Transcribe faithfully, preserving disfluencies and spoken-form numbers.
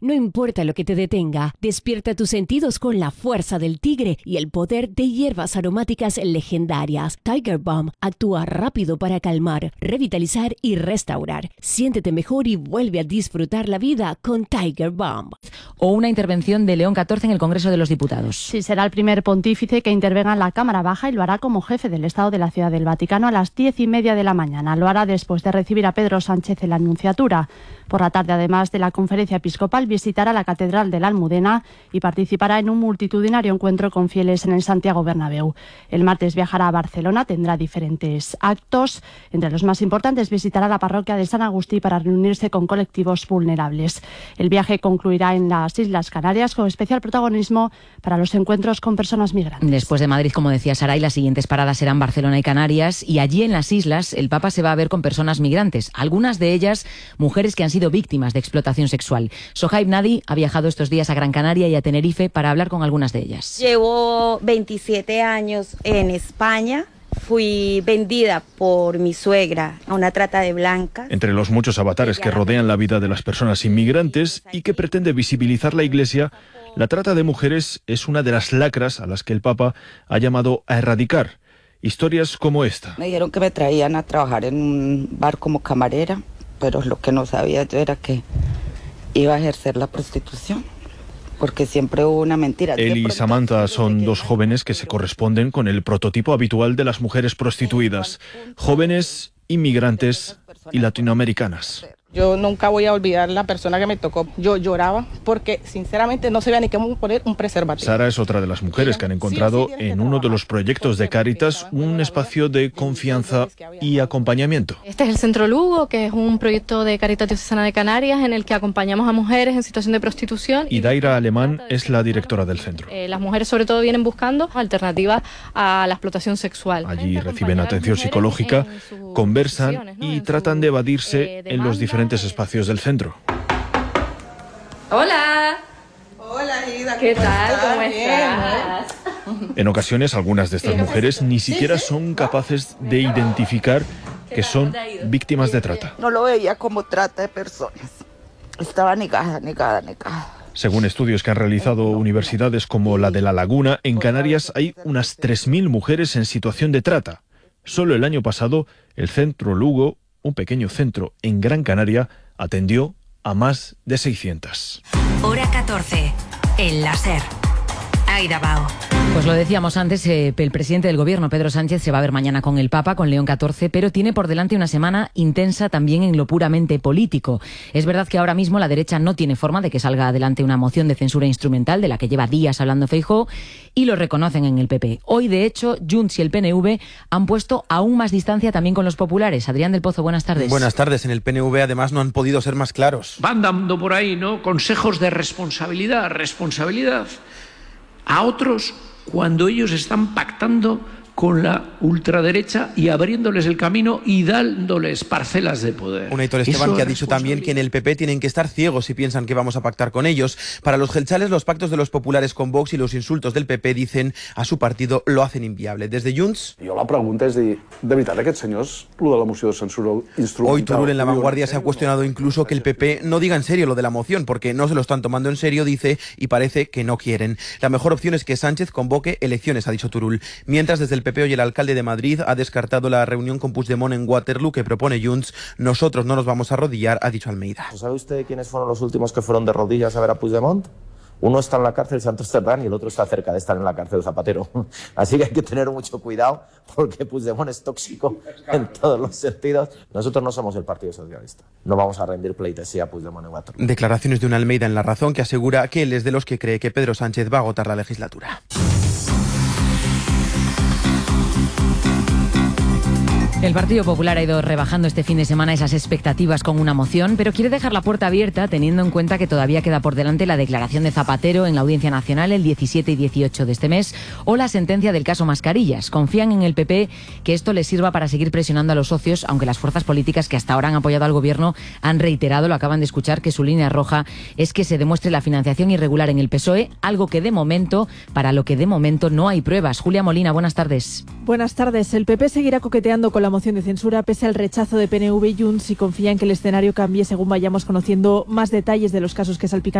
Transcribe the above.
No importa lo que te detenga, despierta tus sentidos con la fuerza del tigre y el poder de hierbas aromáticas legendarias. Tiger Balm actúa rápido para calmar, revitalizar y restaurar. Siéntete mejor y vuelve a disfrutar la vida con Tiger Balm. O una intervención de León catorce en el Congreso de los Diputados. Sí, será el primer pontífice que intervenga en la Cámara Baja y lo hará como jefe del Estado de la Ciudad del Vaticano a las diez y media de la mañana. Lo hará después de recibir a Pedro Sánchez en la Nunciatura. Por la tarde, además de la conferencia episcopal, visitará la Catedral de la Almudena y participará en un multitudinario encuentro con fieles en el Santiago Bernabéu. El martes viajará a Barcelona, tendrá diferentes actos. Entre los más importantes, visitará la parroquia de San Agustí para reunirse con colectivos vulnerables. El viaje concluirá en las Islas Canarias con especial protagonismo para los encuentros con personas migrantes. Después de Madrid, como decía Saray, las siguientes paradas serán Barcelona y Canarias, y allí en las islas el Papa se va a ver con personas migrantes, algunas de ellas mujeres que han sido víctimas de explotación sexual. Sohaib Nadi ha viajado estos días a Gran Canaria y a Tenerife para hablar con algunas de ellas. Llevo veintisiete años en España. Fui vendida por mi suegra a una trata de blancas. Entre los muchos avatares que rodean la vida de las personas inmigrantes y que pretende visibilizar la Iglesia, la trata de mujeres es una de las lacras a las que el Papa ha llamado a erradicar. Historias como esta. Me dijeron que me traían a trabajar en un bar como camarera, pero lo que no sabía yo era que iba a ejercer la prostitución, porque siempre hubo una mentira. Él y Samantha son dos jóvenes que se corresponden con el prototipo habitual de las mujeres prostituidas, jóvenes, inmigrantes y latinoamericanas. Yo nunca voy a olvidar la persona que me tocó. Yo lloraba porque sinceramente no sabía ni cómo poner un preservativo. Sara es otra de las mujeres que han encontrado en uno de los proyectos de Cáritas un espacio de confianza y acompañamiento. Este es el Centro Lugo, que es un proyecto de Cáritas Diocesana de Canarias en el que acompañamos a mujeres en situación de prostitución. Y Daira Alemán es la directora del centro. Eh, las mujeres sobre todo vienen buscando alternativas a la explotación sexual. Allí reciben atención psicológica, conversan y tratan de evadirse en los diferentes espacios del centro. Hola. Hola, Ida. ¿Qué tal? ¿Cómo estás? En ocasiones, algunas de estas mujeres ni siquiera son capaces de identificar que son víctimas de trata. No lo veía como trata de personas. Estaba negada, negada, negada. Según estudios que han realizado universidades como la de La Laguna, en Canarias hay unas tres mil mujeres en situación de trata. Solo el año pasado, el Centro Lugo, un pequeño centro en Gran Canaria, atendió a más de seiscientas. Hora catorce, el láser. Aida Bao. Pues lo decíamos antes, eh, el presidente del gobierno, Pedro Sánchez, se va a ver mañana con el Papa, con León catorce, pero tiene por delante una semana intensa también en lo puramente político. Es verdad que ahora mismo la derecha no tiene forma de que salga adelante una moción de censura instrumental de la que lleva días hablando Feijóo, y lo reconocen en el P P. Hoy, de hecho, Junts y el P N V han puesto aún más distancia también con los populares. Adrián del Pozo, buenas tardes. Buenas tardes. En el P N V, además, no han podido ser más claros. Van dando por ahí, ¿no?, consejos de responsabilidad, responsabilidad a otros cuando ellos están pactando con la ultraderecha y abriéndoles el camino y dándoles parcelas de poder. Un Aitor Esteban que ha dicho también que en el P P tienen que estar ciegos si piensan que vamos a pactar con ellos. Para los gelchales, los pactos de los populares con Vox y los insultos del P P, dicen, a su partido lo hacen inviable. Desde Junts... Jo la pregunta és dir, de veritat aquests senyors, lo de la moció de censura instrumental... Hoy Turull en La Vanguardia se ha cuestionado incluso que el P P no diga en serio lo de la moción, porque no se lo están tomando en serio, dice, y parece que no quieren. La mejor opción es que Sánchez convoque elecciones, ha dicho Turull. Mientras, desde el P P hoy el alcalde de Madrid ha descartado la reunión con Puigdemont en Waterloo que propone Junts. Nosotros no nos vamos a arrodillar, ha dicho Almeida. ¿Sabe usted quiénes fueron los últimos que fueron de rodillas a ver a Puigdemont? Uno está en la cárcel Santos Cerdán y el otro está cerca de estar en la cárcel Zapatero. Así que hay que tener mucho cuidado porque Puigdemont es tóxico en todos los sentidos. Nosotros no somos el Partido Socialista. No vamos a rendir pleitesía a Puigdemont en Waterloo. Declaraciones de un Almeida en La Razón que asegura que él es de los que cree que Pedro Sánchez va a agotar la legislatura. El Partido Popular ha ido rebajando este fin de semana esas expectativas con una moción, pero quiere dejar la puerta abierta teniendo en cuenta que todavía queda por delante la declaración de Zapatero en la Audiencia Nacional el diecisiete y dieciocho de este mes o la sentencia del caso Mascarillas. Confían en el P P que esto les sirva para seguir presionando a los socios, aunque las fuerzas políticas que hasta ahora han apoyado al gobierno han reiterado, lo acaban de escuchar, que su línea roja es que se demuestre la financiación irregular en el P S O E, algo que de momento, para lo que de momento no hay pruebas. Julia Molina, buenas tardes. Buenas tardes. El P P seguirá coqueteando con la moción de censura pese al rechazo de P N V y Junts y confía en que el escenario cambie según vayamos conociendo más detalles de los casos que salpican